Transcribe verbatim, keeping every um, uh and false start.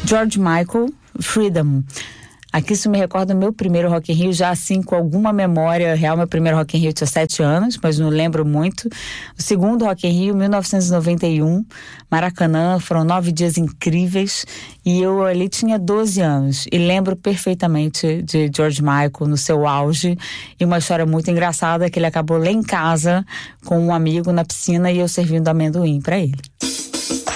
George Michael, Freedom. Aqui isso me recorda o meu primeiro Rock in Rio, já assim com alguma memória real. Meu primeiro Rock in Rio tinha sete anos, mas não lembro muito. O segundo Rock in Rio, mil novecentos e noventa e um, Maracanã, foram nove dias incríveis e eu ali tinha doze anos e lembro perfeitamente de George Michael no seu auge, e uma história muito engraçada que ele acabou lá em casa com um amigo na piscina e eu servindo amendoim para ele.